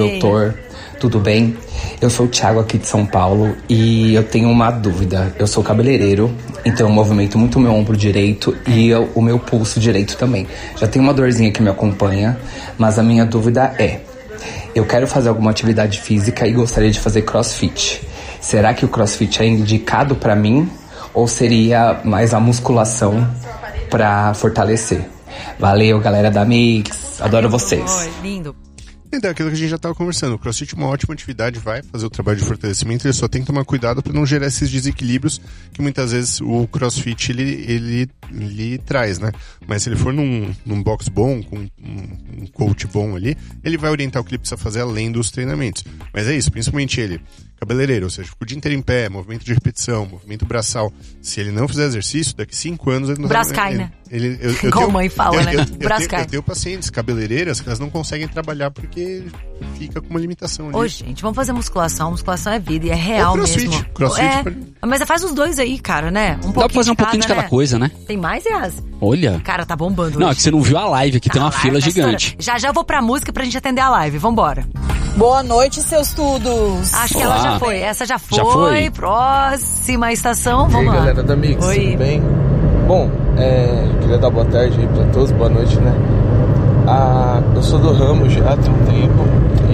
doutor. Tudo bem? Eu sou o Thiago aqui de São Paulo e eu tenho uma dúvida. Eu sou cabeleireiro, então eu movimento muito o meu ombro direito e o meu pulso direito também. Já tem uma dorzinha que me acompanha, mas a minha dúvida é: eu quero fazer alguma atividade física e gostaria de fazer crossfit. Será que o crossfit é indicado pra mim ou seria mais a musculação pra fortalecer? Valeu, galera da Mix. Adoro vocês. Oi, lindo. Então, aquilo que a gente já estava conversando, o CrossFit é uma ótima atividade, vai fazer o trabalho de fortalecimento, ele só tem que tomar cuidado para não gerar esses desequilíbrios que muitas vezes o CrossFit ele traz, né? Mas se ele for num box bom, com um coach bom ali, ele vai orientar o que ele precisa fazer além dos treinamentos. Mas é isso, principalmente ele, cabeleireiro, ou seja, fica o dia inteiro em pé, movimento de repetição, movimento braçal. Se ele não fizer exercício, daqui 5 anos ele não vai... O braço cai, né? Como a mãe fala, né? O braço cai. Eu tenho pacientes cabeleireiras que elas não conseguem trabalhar porque fica com uma limitação ali. Ô, gente, vamos fazer musculação. Musculação é vida e é real mesmo. Crossfit. Mas faz os dois aí, cara, né? Dá pra fazer um pouquinho de cada coisa, né? Tem mais, Yas? Olha. Cara, tá bombando Não, hoje. é que você não viu a live aqui, tem uma fila gigante. Já eu vou pra música pra gente atender a live. Vambora. Boa noite, seus tudos. Acho que ela já foi. Essa já foi. Já foi. Próxima estação, vamos lá. E aí, galera da Mix, Oi. tudo bem? Bom, queria dar boa tarde aí pra todos, boa noite, né? Eu sou do ramo já tem um tempo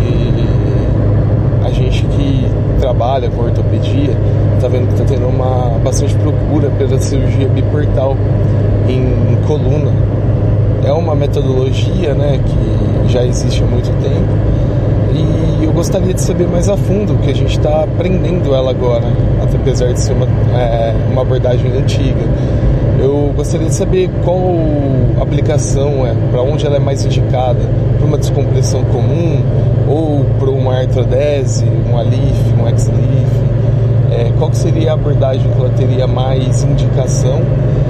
e a gente que trabalha com ortopedia tá vendo que tá tendo bastante procura pela cirurgia biportal em coluna. É uma metodologia, né, que já existe há muito tempo e eu gostaria de saber mais a fundo, que a gente está aprendendo ela agora, apesar de ser uma abordagem antiga. Eu gostaria de saber qual aplicação para onde ela é mais indicada, para uma descompressão comum ou para uma artrodese, um alif, um ex-lif. Qual que seria a abordagem que ela teria mais indicação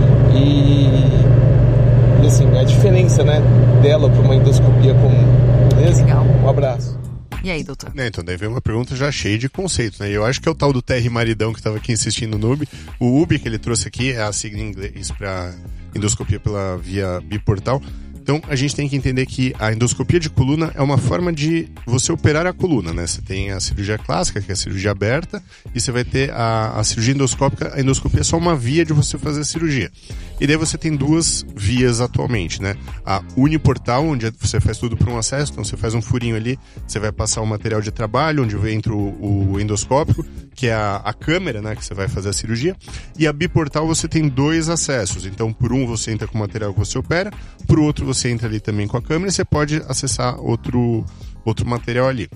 e assim, a diferença, né, dela para uma endoscopia comum, beleza? Legal. Um abraço. E aí, doutor? Então, daí veio uma pergunta já cheia de conceitos, né? Eu acho que é o tal do Terry Maridão que estava aqui insistindo no UBI. O UBI que ele trouxe aqui é a sigla em inglês para endoscopia pela via biportal. Então, a gente tem que entender que a endoscopia de coluna é uma forma de você operar a coluna, né? Você tem a cirurgia clássica, que é a cirurgia aberta, e você vai ter a cirurgia endoscópica. A endoscopia é só uma via de você fazer a cirurgia. E daí você tem duas vias atualmente, né? A uniportal, onde você faz tudo por um acesso, então você faz um furinho ali, você vai passar o material de trabalho, onde entra o endoscópico, que é a câmera, né, que você vai fazer a cirurgia. E a biportal você tem 2 acessos, então por um você entra com o material que você opera, por outro você entra ali também com a câmera e você pode acessar outro material ali.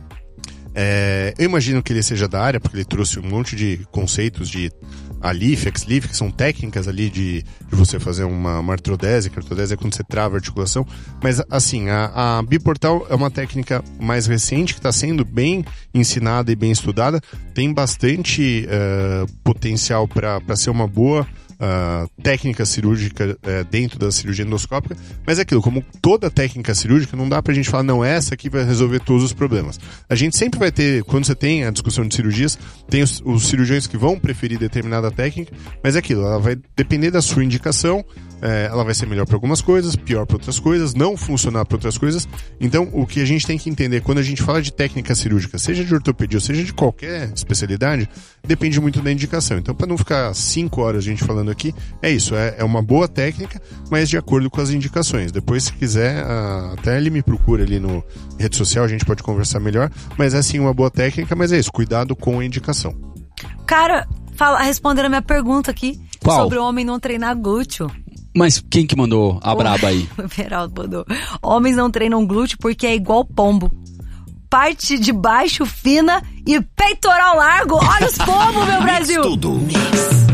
Eu imagino que ele seja da área, porque ele trouxe um monte de conceitos de alif, ex-lif, que são técnicas ali de você fazer uma artrodese, que a artrodese é quando você trava a articulação, mas assim, a biportal é uma técnica mais recente, que está sendo bem ensinada e bem estudada, tem bastante potencial para ser uma boa técnica cirúrgica dentro da cirurgia endoscópica, mas é aquilo, como toda técnica cirúrgica, não dá pra gente falar, não, essa aqui vai resolver todos os problemas. A gente sempre vai ter, quando você tem a discussão de cirurgias, tem os cirurgiões que vão preferir determinada técnica, mas é aquilo, ela vai depender da sua indicação, ela vai ser melhor para algumas coisas, pior para outras coisas, não funcionar para outras coisas. Então, o que a gente tem que entender, quando a gente fala de técnica cirúrgica, seja de ortopedia ou seja de qualquer especialidade, depende muito da indicação. Então, para não ficar 5 horas a gente falando aqui, é isso, é uma boa técnica, mas de acordo com as indicações. Depois, se quiser, até ele me procura ali no rede social, a gente pode conversar melhor, mas é sim uma boa técnica, mas é isso, cuidado com a indicação. Cara, respondendo a minha pergunta aqui. Qual? Sobre o homem não treinar glúteo. Mas quem que mandou a braba aí? O Everaldo mandou. Homens não treinam glúteo porque é igual pombo. Parte de baixo fina e peitoral largo. Olha os pombos, meu Brasil! Tudo.